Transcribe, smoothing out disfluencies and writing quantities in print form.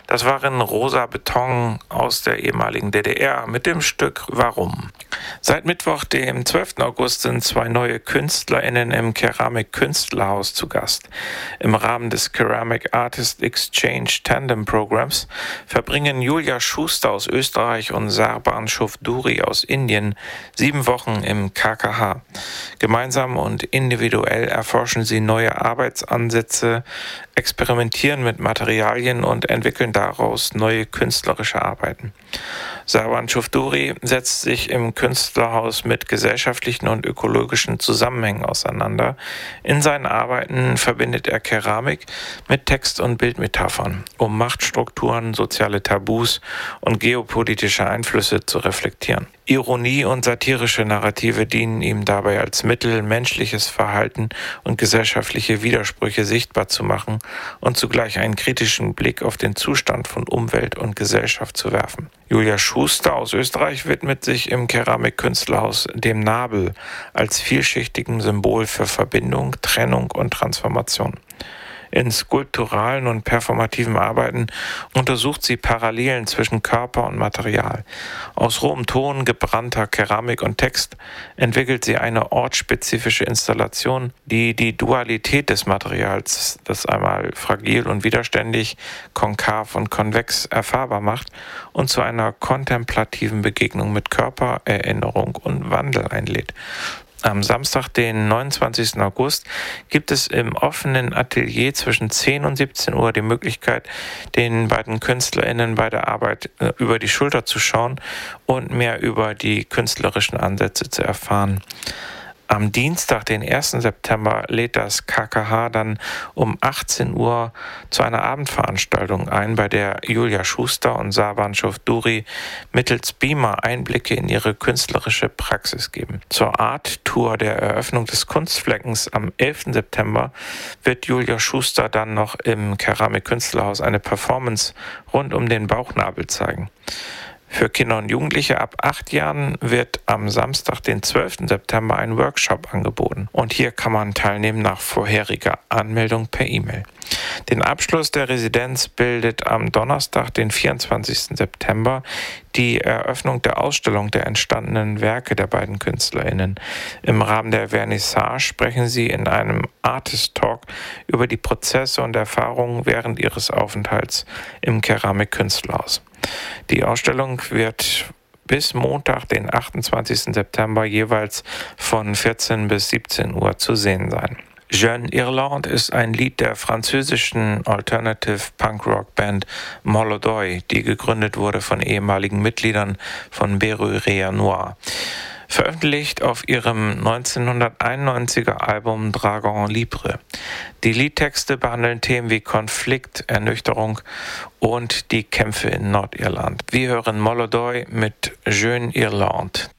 Das waren Rosa Beton aus der ehemaligen DDR mit dem Stück Warum. Seit Mittwoch, dem 12. August, sind zwei neue KünstlerInnen im Keramik-Künstlerhaus zu Gast. Im Rahmen des Ceramic Artist Exchange Tandem Programs verbringen Julia Schuster aus Österreich und Sarban Chowdhury aus Indien 7 Wochen im KKH. Gemeinsam und individuell erforschen sie neue Arbeitsansätze, experimentieren mit Materialien und entwickeln daraus neue künstlerische Arbeiten. Sarban Chowdhury setzt sich im Künstlerhaus mit gesellschaftlichen und ökologischen Zusammenhängen auseinander. In seinen Arbeiten verbindet er Keramik mit Text- und Bildmetaphern, um Machtstrukturen, soziale Tabus und geopolitische Einflüsse zu reflektieren. Ironie und satirische Narrative dienen ihm dabei als Mittel, menschliches Verhalten und gesellschaftliche Widersprüche sichtbar zu machen und zugleich einen kritischen Blick auf den Zustand von Umwelt und Gesellschaft zu werfen. Julia Schuster aus Österreich widmet sich im Keramik-Künstlerhaus dem Nabel als vielschichtigem Symbol für Verbindung, Trennung und Transformation. In skulpturalen und performativen Arbeiten untersucht sie Parallelen zwischen Körper und Material. Aus rohem Ton, gebrannter Keramik und Text entwickelt sie eine ortsspezifische Installation, die die Dualität des Materials, das einmal fragil und widerständig, konkav und konvex erfahrbar macht und zu einer kontemplativen Begegnung mit Körper, Erinnerung und Wandel einlädt. Am Samstag, den 29. August, gibt es im offenen Atelier zwischen 10 und 17 Uhr die Möglichkeit, den beiden KünstlerInnen bei der Arbeit über die Schulter zu schauen und mehr über die künstlerischen Ansätze zu erfahren. Am Dienstag, den 1. September, lädt das KKH dann um 18 Uhr zu einer Abendveranstaltung ein, bei der Julia Schuster und Sarban Chowdhury mittels Beamer Einblicke in ihre künstlerische Praxis geben. Zur Art-Tour der Eröffnung des Kunstfleckens am 11. September wird Julia Schuster dann noch im Keramik-Künstlerhaus eine Performance rund um den Bauchnabel zeigen. Für Kinder und Jugendliche ab 8 Jahren wird am Samstag, den 12. September, ein Workshop angeboten. Und hier kann man teilnehmen nach vorheriger Anmeldung per E-Mail. Den Abschluss der Residenz bildet am Donnerstag, den 24. September, die Eröffnung der Ausstellung der entstandenen Werke der beiden KünstlerInnen. Im Rahmen der Vernissage sprechen sie in einem Artist Talk über die Prozesse und Erfahrungen während ihres Aufenthalts im Keramik-Künstlerhaus. Die Ausstellung wird bis Montag, den 28. September, jeweils von 14 bis 17 Uhr zu sehen sein. Jeune Irlande ist ein Lied der französischen Alternative Punk-Rock Band Molodoy, die gegründet wurde von ehemaligen Mitgliedern von Berruria Noir. Veröffentlicht auf ihrem 1991er Album Dragon Libre. Die Liedtexte behandeln Themen wie Konflikt, Ernüchterung und die Kämpfe in Nordirland. Wir hören Molodoy mit Jeune Irlande.